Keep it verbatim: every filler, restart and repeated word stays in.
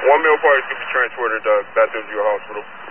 One male party to be transported uh, back to your hospital.